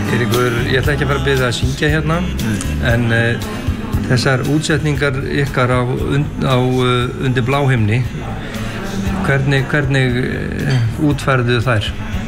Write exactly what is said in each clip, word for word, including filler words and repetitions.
Eiríkur, ég ætla ekki að fara að biðja að syngja hérna, en uh, þessar útsetningar ykkar á, á uh, undir bláhimni, hvernig, hvernig uh, útfærðu þær?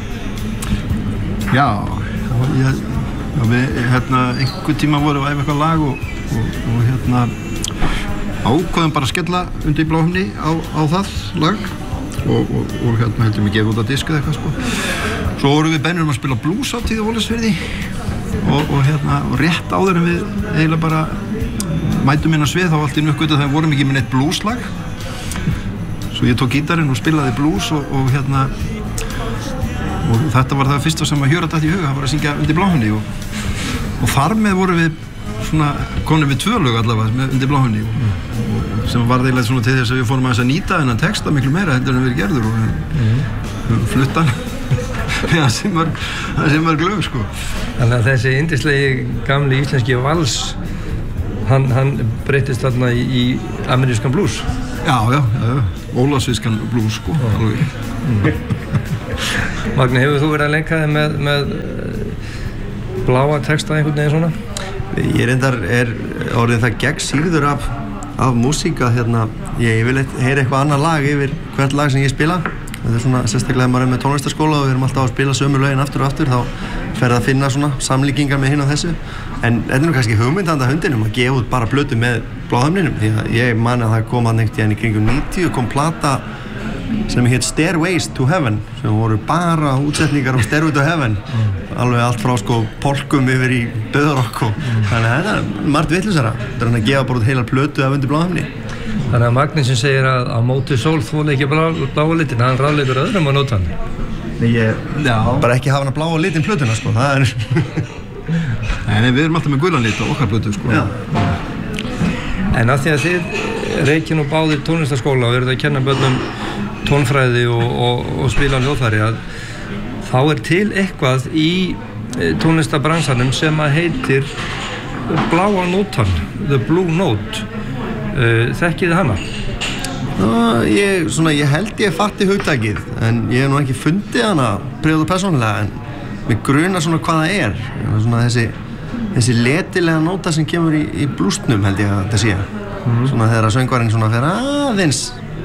Já, ég, já við hérna einhver tíma vorum við að æfa eitthvað lag og, og, og hérna ákvaðum bara að skella undir bláhimni á, á það lag og, og, og hérna heldum við gefið út á disk eða eitthvað sko. Svo vorum við Benni um að spila blues á tíð á Vólafsfirði og, og hérna og rétt áður en við eiginlega bara mætum inn á svið þá allt í nökkuð þegar við vorum ekki með neitt blueslag. Svo ég tók gítarinn og spilaði blues og, og hérna og þetta var það fyrsta sem að hjöra þetta í huga, það var að syngja undir bláhimni og, og þar með vorum við svona konum við tvö lög allavega með undir bláhimni og sem var eiginlega svona til þess að við fórum að nýta þennan texta miklu meira heldur en við gerður og mm. fluttan það sem var, það sem var glögg sko. Þannig að þessi yndislegi gamli íslenski vals hann, hann breytist þarna í, í amerískan blues. Já, já, já, Ólafsvískan blues sko. Mm. Magni, hefur þú verið að leika þig með, með bláa texta einhvern veginn svona? Ég reyndar er orðið það gegn síður af, af músík að hérna, ég vil heyra eitthvað annað lag yfir hvert lag sem ég spila. Þetta er svona, sérstaklega ef maður er með tónlistarskóla og við erum alltaf að spila sömu lögin aftur og aftur, þá fer það að finna svona samlíkingar með hinn á þessu. En þetta er nú kannski hugmyndanda hundinum að gefa út bara plötu með bláhimninum, því að ég man að það kom hann einhvern veginn í kringum níutíu, kom plata sem hét Stairways to Heaven, sem voru bara útsetningar um Stairway to Heaven, alveg allt frá sko polkum yfir í döðarokk og þannig að þetta er margt vitlausara. Þetta er hann að gefa bara út heilar plötu af undir bláhimni. Þannig að Magni sem segir að á móti sól þóla ekki blá, bláa litin, hann ráðleikur öðrum að nota hann. Ég, já. Bara ekki hafa hann að bláa litin plötuna sko, það er... Nei, nei, við erum alltaf með gulan lit á okkar plötu sko. Já. En af því að þið reykja nú báðir tónlistarskóla og eruð að kenna börnum tónfræði og, og, og spila á hljóðfæri, að þá er til eitthvað í tónlistarbransanum sem að heitir bláa nótan, the blue note. Uh, þekkið þið hana? Ná, ég, svona, ég held ég fatti hugtakið, en ég hef nú ekki fundið hana privat og persónulega, en mig grunar svona hvað það er. Svona þessi, þessi letilega nóta sem kemur í, í blústnum held ég að þetta sé. Mm. Svona þegar söngvarinn svona fer aðeins,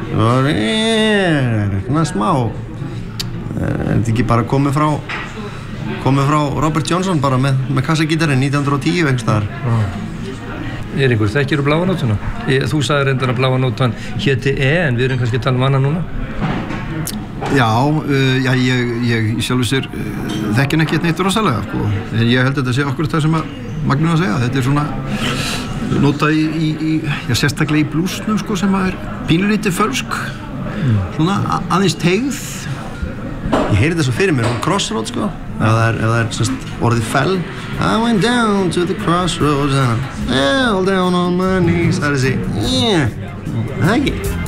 svona smá. Er þetta ekki bara komið frá, komið frá Robert Johnson bara með, með kassagítarinn nítján hundruð og tíu einhvers staðar. Mm. Eiríkur, þekkirðu bláa nótuna? Þú sagði reyndar að bláa nótan héti E, en við erum kannski að tala um hana núna? Já, uh, já ég, ég sjálfur sér uh, þekkin ekki neitt rosalega, sko. En ég held að þetta sé okkur það sem að Magni var að segja. Þetta er svona nota í, í, í já, sérstaklega í blúsnum, sko, sem að er pínulítið fölsk. Mm. Svona aðeins teygð. Ég heyri þetta svo fyrir mér, crossroad sko, ef það er, ef það er semst, orðið fell. I went down to the crossroads and I fell down on my knees. Það er þessi, yeah, það er ekki.